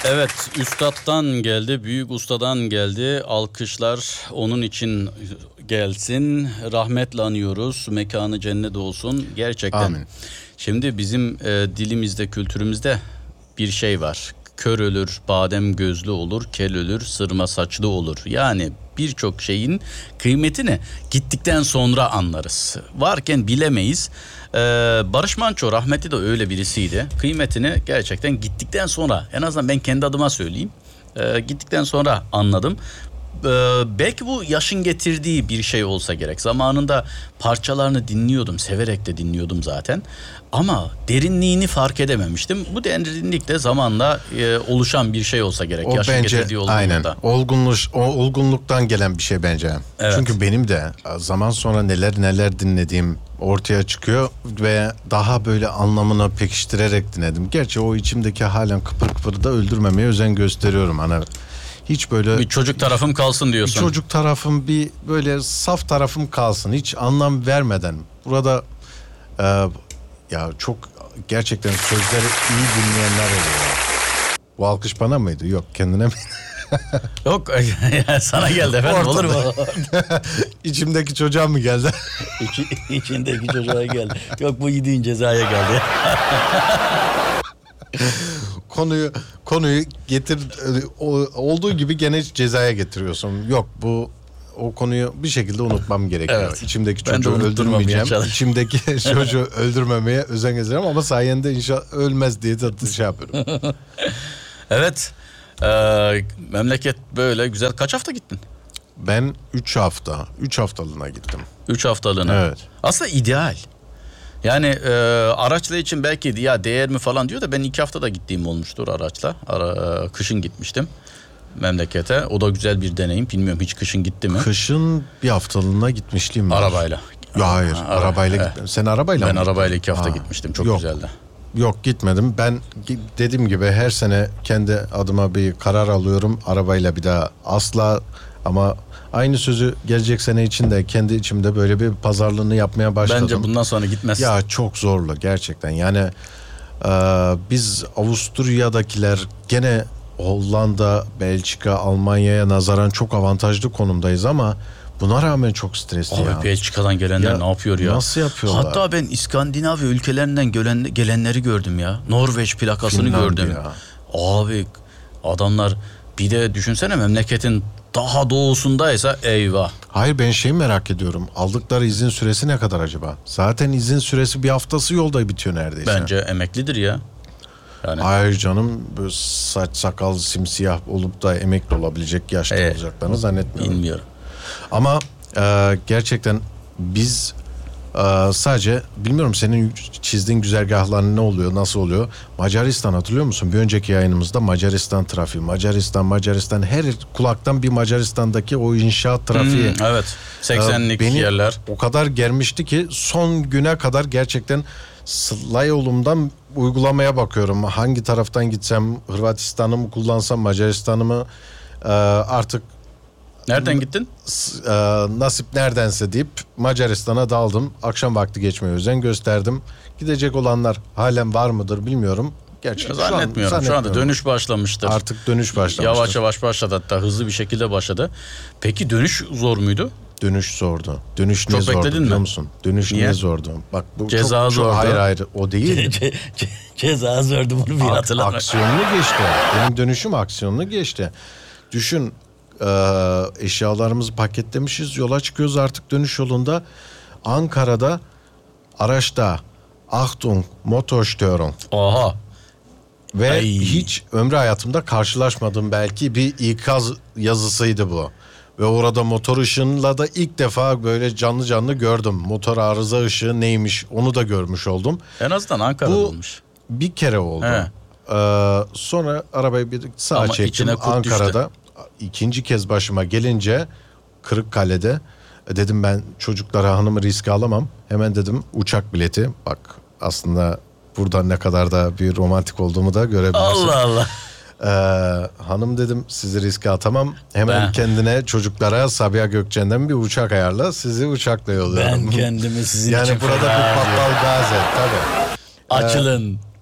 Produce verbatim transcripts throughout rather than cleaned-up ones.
Evet, üstattan geldi, büyük ustadan geldi. Alkışlar onun için gelsin. Rahmetle anıyoruz. Mekanı cennet olsun. Gerçekten. Amin. Şimdi bizim e, dilimizde, kültürümüzde bir şey var. Kör ölür, badem gözlü olur, kel ölür, sırma saçlı olur. Yani birçok şeyin kıymetini gittikten sonra anlarız. Varken bilemeyiz. Ee, Barış Manço rahmetli de öyle birisiydi. Kıymetini gerçekten gittikten sonra, en azından ben kendi adıma söyleyeyim. Ee, gittikten sonra anladım. Ee, belki bu yaşın getirdiği bir şey olsa gerek. Zamanında parçalarını dinliyordum, severek de dinliyordum zaten. Ama derinliğini fark edememiştim. Bu derinlik de zamanla e, oluşan bir şey olsa gerek. O yaşın bence getirdiği aynen olgunluğunda. olgunluş, o olgunluktan gelen bir şey bence. Evet. Çünkü benim de zaman sonra neler neler dinlediğim ortaya çıkıyor ve daha böyle anlamını pekiştirerek dinledim. Gerçi o içimdeki halen kıpır kıpır da öldürmemeye özen gösteriyorum. Hani hiç böyle Bir çocuk tarafım kalsın bir diyorsun. çocuk tarafım, bir böyle saf tarafım kalsın, hiç anlam vermeden. Burada e, ya çok gerçekten sözleri iyi dinleyenler oluyor. Bu alkış bana mıydı? Yok, kendine mi? Yok sana geldi efendim, olur mu? İçimdeki çocuğa mı geldi? İçi, içindeki çocuğa geldi. Yok, bu yediğin cezaya geldi. konuyu konuyu getir o- olduğu gibi gene cezaya getiriyorsun. Yok, bu o konuyu bir şekilde unutmam gerekiyor. Evet. İçimdeki Ben de çocuğu unutturmamaya öldürmeyeceğim. çalışıyorum. İçimdeki çocuğu öldürmemeye özen göstereceğim ama sayende inşallah ölmez diye de şey yapıyorum. Evet. Ee, memleket böyle güzel. Kaç hafta gittin? Ben üç hafta, üç haftalığına gittim. Üç haftalığına. Evet. Aslında ideal. Yani e, araçla için belki ya değer mi falan diyor da ben iki haftada gittiğim olmuştur araçla. Ara, e, kışın gitmiştim memlekete. O da güzel bir deneyim. Bilmiyorum, hiç kışın gitti mi? Kışın bir haftalığına gitmişliğim var. Arabayla. Ya hayır, Ha, ara- arabayla he. gitmedim. Sen arabayla Ben mı gittin? arabayla iki hafta Ha. gitmiştim. Çok Yok. güzeldi. Yok, gitmedim. Ben gi- dediğim gibi her sene kendi adıma bir karar alıyorum. Arabayla bir daha asla, ama aynı sözü gelecek sene için de kendi içimde böyle bir pazarlığını yapmaya başladım. Bence bundan sonra gitmez. Ya çok zorlu gerçekten. Yani e, biz Avusturya'dakiler gene Hollanda, Belçika, Almanya'ya nazaran çok avantajlı konumdayız ama buna rağmen çok stresli Abi ya. Belçika'dan gelenler Ya ne yapıyor ya? nasıl yapıyorlar? Hatta ben İskandinavya ülkelerinden gelen, gelenleri gördüm ya. Norveç plakasını Finlandiya. gördüm. Abi adamlar, bir de düşünsene memleketin daha doğusundaysa eyvah. Hayır, ben şeyi merak ediyorum. Aldıkları izin süresi ne kadar acaba? Zaten izin süresi bir haftası yolda bitiyor neredeyse. Bence emeklidir ya. Yani Hayır canım, böyle saç sakal simsiyah olup da emekli olabilecek yaşta Ee, olacaklarını zannetmiyorum. bilmiyorum. Ama e, gerçekten biz e, sadece bilmiyorum senin çizdiğin güzergahlar ne oluyor, nasıl oluyor? Macaristan, hatırlıyor musun? Bir önceki yayınımızda Macaristan trafiği, Macaristan, Macaristan, her kulaktan bir Macaristan'daki o inşaat trafiği. Hmm, evet. seksenlik Beni yerler. o kadar germişti ki son güne kadar gerçekten Sıla yolumdan uygulamaya bakıyorum. Hangi taraftan gitsem, Hırvatistan'ı mı kullansam, Macaristan'ı mı, e, artık Nereden gittin? e, nasip neredense deyip Macaristan'a daldım. Akşam vakti geçmeye özen gösterdim. Gidecek olanlar halen var mıdır bilmiyorum. Gerçi şu an Zannetmiyorum. Şu anda zannetmiyorum. dönüş başlamıştır. Artık dönüş başlamıştır. Yavaş yavaş başladı, hatta hızlı bir şekilde başladı. Peki dönüş zor muydu? Dönüş zordu. Dönüş Çok ne zordu bekledin biliyor mi? musun? Dönüş Niye? ne zordu? Bak bu Ceza çok, çok zordu. hayır hayır o değil. Ce- ce- ceza zordu, bunu bir Ak- hatırlamak. aksiyonlu geçti. Benim dönüşüm aksiyonlu geçti. Düşün, e, eşyalarımızı paketlemişiz, yola çıkıyoruz artık dönüş yolunda. Ankara'da araçta Achtung Motorstörung Oha. ve Ay. hiç ömrü hayatımda karşılaşmadığım belki bir ikaz yazısıydı bu. Ve orada motor ışığıyla da ilk defa böyle canlı canlı gördüm. Motor arıza ışığı neymiş onu da görmüş oldum. En azından Ankara'da Bu- olmuş. Bir kere oldu. He. Ee, sonra arabayı bir sağa Ama çektim. içine kurt Ankara'da ikinci kez başıma gelince Kırıkkale'de e, dedim ben çocuklara, hanımı riske alamam. Hemen dedim uçak bileti. Bak aslında buradan ne kadar da bir romantik olduğumu da görebilirsin. Allah Allah. Ee, hanım dedim sizi riske atamam. Hemen Ben- kendine, çocuklara Sabiha Gökçen'den bir uçak ayarla. Sizi uçakla yolluyorum. Ben kendimi sizin yani için burada feda bir ediyorum. patlar gaze tabii. Açılın.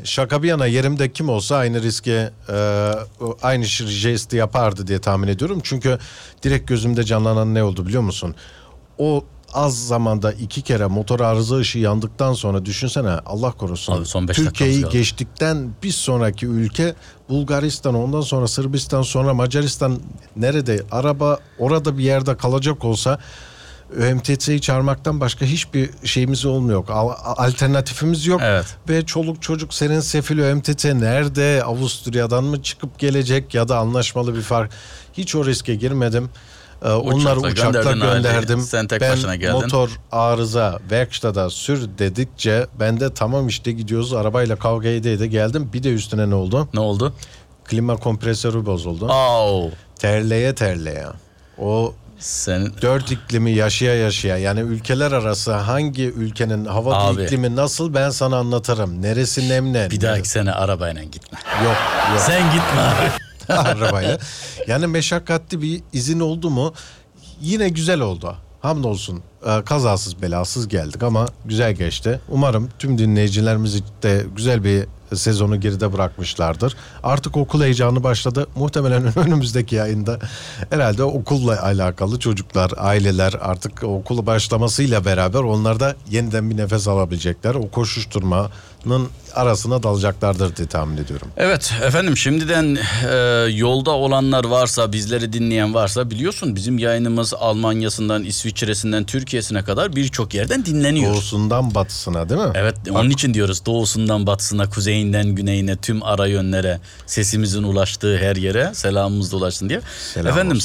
şaka bir yana yerimde kim olsa aynı riske e, aynı jesti yapardı diye tahmin ediyorum. Çünkü direkt gözümde canlanan ne oldu biliyor musun? O az zamanda iki kere motor arıza ışığı yandıktan sonra düşünsene, Allah korusun. Abi son beş Türkiye'yi dakikamız kaldı. geçtikten bir sonraki ülke Bulgaristan, ondan sonra Sırbistan, sonra Macaristan, nerede araba orada bir yerde kalacak olsa Ö M T S'yi çağırmaktan başka hiçbir şeyimiz olmuyor. Al- Alternatifimiz yok. Evet. Ve çoluk çocuk senin sefil Ö M T S nerede? Avusturya'dan mı çıkıp gelecek ya da anlaşmalı bir fark? Hiç o riske girmedim. Ee, Onları uçakla gönderdin gönderdim. aileyi. Sen tek ben başına geldin. motor arıza verkştada sür dedikçe ben de tamam işte gidiyoruz, arabayla kavga ede ede geldim. Bir de üstüne ne oldu? Ne oldu? Klima kompresörü bozuldu. Au. Terleye terleye. O Sen dört iklimi yaşaya yaşaya, yani ülkeler arası hangi ülkenin hava Abi. iklimi nasıl ben sana anlatırım. Neresi nemli? bir dahaki sene arabayla gitme. Yok yok. Sen gitme abi. Arabayla. Yani meşakkatli bir izin oldu mu? Yine güzel oldu. Hamdolsun. Ee, kazasız belasız geldik ama güzel geçti. Umarım tüm dinleyicilerimiz de güzel bir sezonu geride bırakmışlardır. Artık okul heyecanı başladı. Muhtemelen önümüzdeki yayında herhalde okulla alakalı çocuklar, aileler artık okulu başlamasıyla beraber onlar da yeniden bir nefes alabilecekler. O koşuşturmanın arasına dalacaklardır diye tahmin ediyorum. Evet efendim, şimdiden e, yolda olanlar varsa, bizleri dinleyen varsa, biliyorsun bizim yayınımız Almanya'sından, İsviçre'sinden, Türkiye'sine kadar birçok yerden dinleniyor. Doğusundan batısına değil mi? Evet, onun için diyoruz doğusundan batısına, kuzeyinden güneyine, tüm ara yönlere, sesimizin ulaştığı her yere selamımız da ulaşsın diye. Selam Efendim olsun.